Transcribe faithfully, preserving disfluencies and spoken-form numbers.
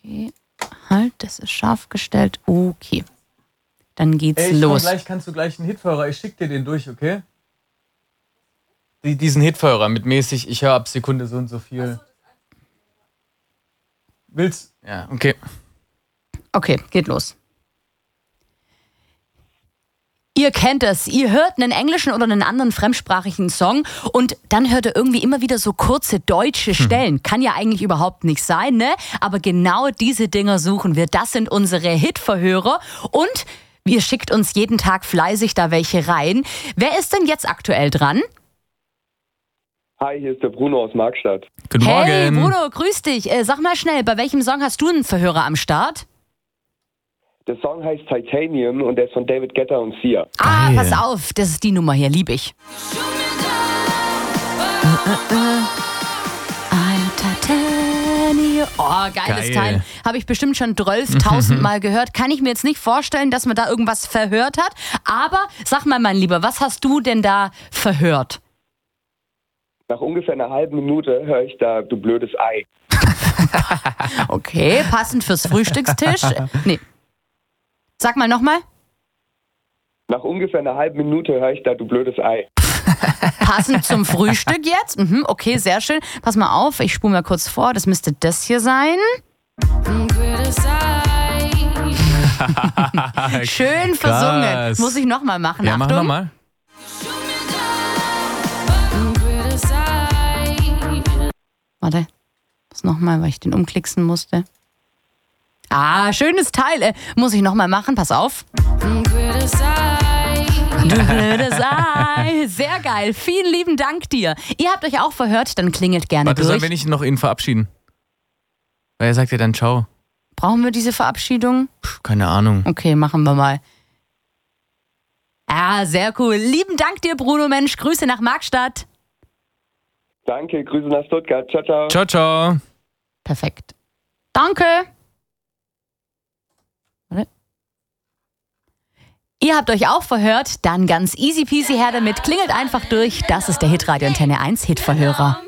Okay, halt, das ist scharf gestellt. Okay, dann geht's Ey, ich los. Gleich kannst du gleich einen Hitverhörer, ich schick dir den durch, okay? Die, diesen Hitverhörer mit mäßig, ich höre ab Sekunde so und so viel. Willst? Ja, okay. Okay, geht los. Ihr kennt es, ihr hört einen englischen oder einen anderen fremdsprachigen Song und dann hört ihr irgendwie immer wieder so kurze deutsche Stellen. Hm. Kann ja eigentlich überhaupt nicht sein, ne? Aber genau diese Dinger suchen wir. Das sind unsere Hitverhörer und ihr schickt uns jeden Tag fleißig da welche rein. Wer ist denn jetzt aktuell dran? Hi, hier ist der Bruno aus Markstadt. Guten Hey Morgen. Bruno, grüß dich. Äh, sag mal schnell, bei welchem Song hast du einen Verhörer am Start? Der Song heißt Titanium und der ist von David Guetta und Sia. Ah, Geil. pass auf, das ist die Nummer hier, lieb ich. Ein Titanium. Oh, geiles Geil. Teil. Habe ich bestimmt schon zwölftausend Mal gehört. Kann ich mir jetzt nicht vorstellen, dass man da irgendwas verhört hat. Aber sag mal, mein Lieber, was hast du denn da verhört? Nach ungefähr einer halben Minute höre ich da, du blödes Ei. Okay, passend fürs Frühstückstisch. Nee. Sag mal nochmal. Nach ungefähr einer halben Minute höre ich da, du blödes Ei. Passend zum Frühstück jetzt. Mhm, okay, sehr schön. Pass mal auf, ich spule mal kurz vor. Das müsste das hier sein. Schön versungen. Krass. Muss ich nochmal machen. Ja, mach Achtung. nochmal. Warte. Das nochmal, weil ich den umklicksen musste. Ah, schönes Teil. Äh, muss ich nochmal machen. Pass auf. Du blödes Ei. Sehr geil. Vielen lieben Dank dir. Ihr habt euch auch verhört, dann klingelt gerne Warte, durch. sollen wir nicht noch ihn verabschieden? Weil er sagt ja dann ciao. Brauchen wir diese Verabschiedung? Puh, keine Ahnung. Okay, machen wir mal. Ah, sehr cool. Lieben Dank dir, Bruno, Mensch. Grüße nach Markstadt. Danke, Grüße nach Stuttgart. Ciao, ciao. Ciao, ciao. Perfekt. Danke. Warte. Ihr habt euch auch verhört, dann ganz easy peasy her damit. Klingelt einfach durch. Das ist der Hitradio Antenne eins Hitverhörer.